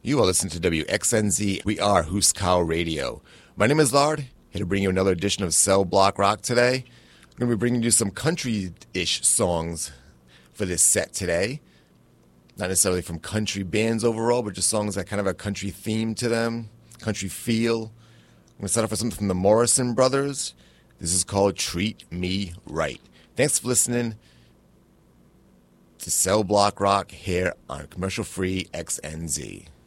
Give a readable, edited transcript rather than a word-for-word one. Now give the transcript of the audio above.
You are listening to WXNZ. We are Huskow Radio. My name is Lard, here to bring you another edition of Cell Block Rock today. I'm going to be bringing you some country-ish songs for this set today. Not necessarily from country bands overall, but just songs that kind of have a country theme to them, country feel. I'm going to start off with something from the Morrison Brothers. This is called Treat Me Right. Thanks for listening to Cell Block Rock here on commercial-free XNZ.